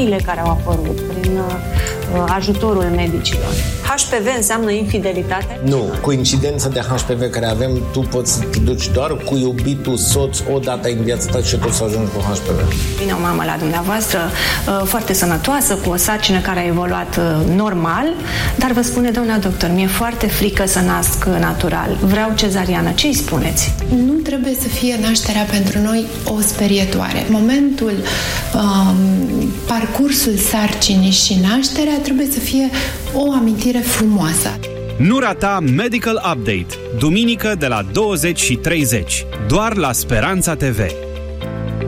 bolile care au apărut, prin ajutorul medicilor. HPV înseamnă infidelitate? Nu. Cu incidența de HPV care avem, tu poți să te duci doar cu iubitul soț o dată în viața ta și tot să ajungi cu HPV. Vine o mamă la dumneavoastră foarte sănătoasă, cu o sarcină care a evoluat normal, dar vă spune, doamna doctor, mi-e foarte frică să nasc natural. Vreau cezariană. Ce îi spuneți? Nu trebuie să fie nașterea pentru noi o sperietoare. Momentul, parcursul sarcinii și nașterea trebuie să fie o amintire frumoasă. Nu rata Medical Update, duminică de la 20:30, doar la Speranța TV.